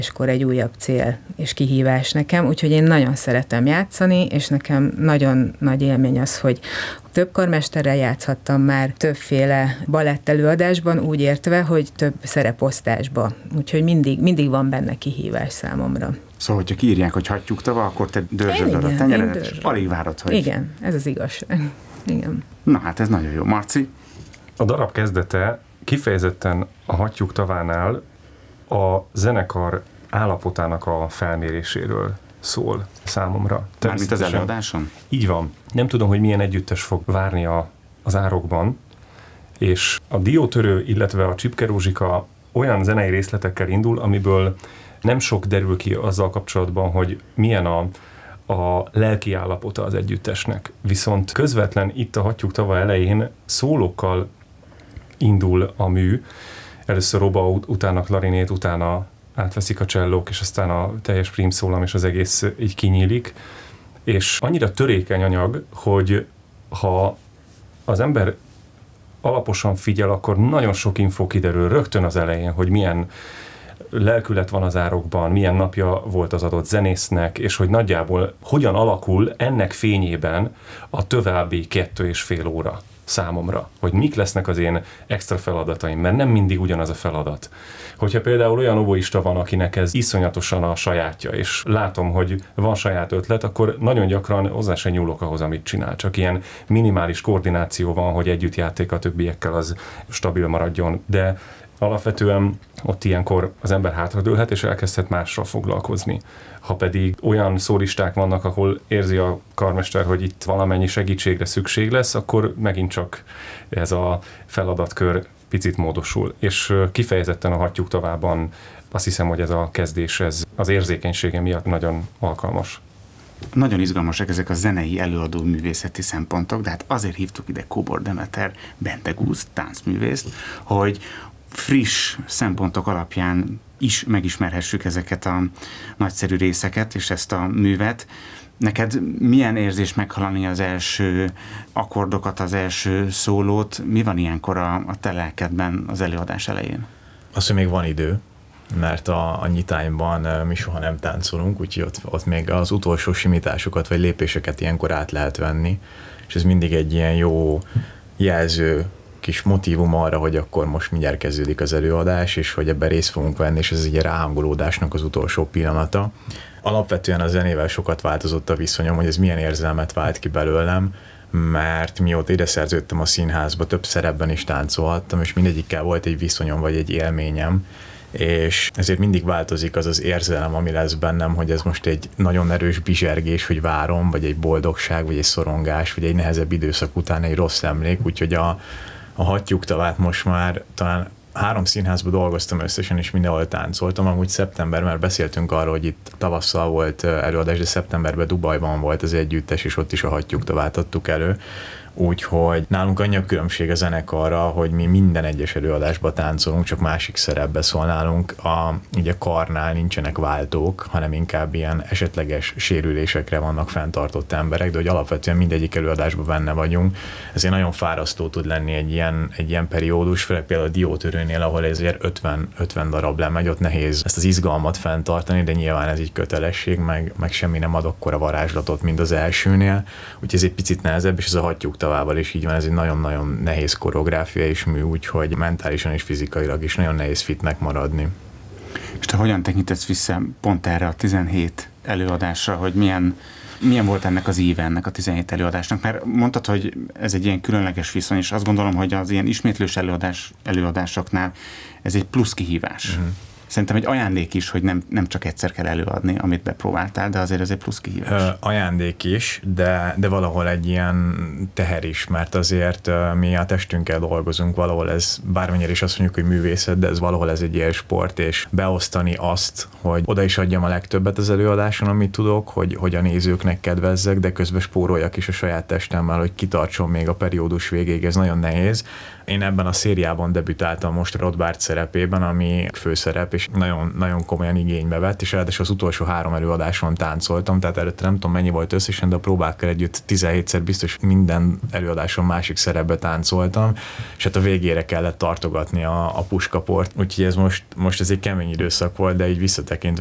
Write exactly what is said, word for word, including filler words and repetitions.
és akkor egy újabb cél és kihívás nekem, úgyhogy én nagyon szeretem játszani, és nekem nagyon nagy élmény az, hogy több karmesterrel játszhattam már többféle balett előadásban, úgy értve, hogy több szereposztásba. Úgyhogy mindig, mindig van benne kihívás számomra. Szóval, hogyha kiírják, hogy hagyjuk tava, akkor te dörzsöd a tenyeredet, és alig várod, hogy... Igen, ez az igazság. Igen. Na hát ez nagyon jó. Marci? A darab kezdete kifejezetten a Hattyúk tavánál a zenekar állapotának a felméréséről szól számomra. Mármint az előadáson? Így van. Nem tudom, hogy milyen együttes fog várni a, az árokban, és a Diótörő, illetve a Csipke Rózsika olyan zenei részletekkel indul, amiből nem sok derül ki azzal kapcsolatban, hogy milyen a, a lelki állapota az együttesnek. Viszont közvetlen itt a Hattyúk tava elején szólókkal indul a mű. Először Roba, utána klarinét, utána átveszik a csellók, és aztán a teljes prímszólam, és az egész így kinyílik. És annyira törékeny anyag, hogy ha az ember alaposan figyel, akkor nagyon sok infó kiderül rögtön az elején, hogy milyen lelkület van az árokban, milyen napja volt az adott zenésznek, és hogy nagyjából hogyan alakul ennek fényében a további kettő és fél óra számomra, hogy mik lesznek az én extra feladataim, mert nem mindig ugyanaz a feladat. Hogyha például olyan oboista van, akinek ez iszonyatosan a sajátja, és látom, hogy van saját ötlet, akkor nagyon gyakran hozzá se nyúlok ahhoz, amit csinál. Csak ilyen minimális koordináció van, hogy együttjáték a többiekkel az stabil maradjon, de alapvetően ott ilyenkor az ember hátradőlhet, és elkezdhet mással foglalkozni. Ha pedig olyan szólisták vannak, ahol érzi a karmester, hogy itt valamennyi segítségre szükség lesz, akkor megint csak ez a feladatkör picit módosul. És kifejezetten a Hattyúk tavában azt hiszem, hogy ez a kezdés ez az érzékenysége miatt nagyon alkalmas. Nagyon izgalmasak ezek a zenei előadó művészeti szempontok, de hát azért hívtuk ide Kóbor Demeter Bendegúz táncművészt, hogy friss szempontok alapján is megismerhessük ezeket a nagyszerű részeket és ezt a művet. Neked milyen érzés meghallani az első akkordokat, az első szólót? Mi van ilyenkor a, a te lelkedben az előadás elején? Azt, hogy még van idő, mert a, a nyitányban mi soha nem táncolunk, úgyhogy ott, ott még az utolsó simításokat vagy lépéseket ilyenkor át lehet venni, és ez mindig egy ilyen jó jelző, kis motívum arra, hogy akkor most mindjárt kezdődik az előadás, és hogy ebben részt fogunk venni, és ez egy ráhangolódásnak az utolsó pillanata. Alapvetően a zenével sokat változott a viszonyom, hogy ez milyen érzelmet vált ki belőlem, mert mióta ide szerződtem a színházba, több szerepben is táncolhattam, és mindegyikkel volt egy viszonyom, vagy egy élményem, és ezért mindig változik az az érzelem, ami lesz bennem, hogy ez most egy nagyon erős bizsergés, hogy várom, vagy egy boldogság, vagy egy szorongás, vagy egy nehezebb időszak után egy rossz emlék, úgyhogy a A Hattyúk tavát most már talán három színházban dolgoztam összesen, és mindenhol táncoltam. Amúgy szeptember, mert beszéltünk arról, hogy itt tavasszal volt előadás, de szeptemberben Dubajban volt az együttes, és ott is a Hattyúk tavát adtuk elő. Úgyhogy nálunk annyi a különbség a zenekarra, hogy mi minden egyes előadásban táncolunk, csak másik szerepbe szól nálunk. A, ugye karnál nincsenek váltók, hanem inkább ilyen esetleges sérülésekre vannak fenntartott emberek, de hogy alapvetően mindegyik előadásban benne vagyunk. Ezért nagyon fárasztó tud lenni egy ilyen, egy ilyen periódus, főleg például a Diótörőnél, ahol ezért ötven, ötven darab lemegy, ott nehéz ezt az izgalmat fenntartani, de nyilván ez egy kötelesség, meg, meg semmi nem ad akkora varázslatot, mint az elsőnél. Úgyhogy ez egy picit nehezebb, és ez a Hattyúk tavával is így van, ez egy nagyon-nagyon nehéz koreográfia és mű, úgyhogy mentálisan és fizikailag is nagyon nehéz fitnek maradni. És te hogyan tekintetsz vissza pont erre a tizenhét előadásra, hogy milyen, milyen volt ennek az íve, ennek a tizenhét előadásnak? Mert mondtad, hogy ez egy ilyen különleges viszony, és azt gondolom, hogy az ilyen ismétlős előadás, előadásoknál ez egy plusz kihívás. Uh-huh. Szerintem egy ajándék is, hogy nem, nem csak egyszer kell előadni, amit bepróbáltál, de azért ez egy plusz kihívás. Ö, ajándék is, de, de valahol egy ilyen teher is, mert azért ö, mi a testünkkel dolgozunk, valahol ez, bármennyire is azt mondjuk, hogy művészet, de ez valahol ez egy ilyen sport, és beosztani azt, hogy oda is adjam a legtöbbet az előadáson, amit tudok, hogy, hogy a nézőknek kedvezzek, de közben spóroljak is a saját testemmel, hogy kitartson még a periódus végéig, ez nagyon nehéz. Én ebben a szériában debütáltam most Rothbard szerepében, ami főszerep, és és nagyon, nagyon komolyan igénybe vett, és ráadásul az utolsó három előadáson táncoltam, tehát előtte nem tudom mennyi volt összesen, de a próbákkal együtt tizenhétszer biztos minden előadáson másik szerepbe táncoltam, és hát a végére kellett tartogatni a, a puskaport, úgyhogy ez most, most ez egy kemény időszak volt, de így visszatekintve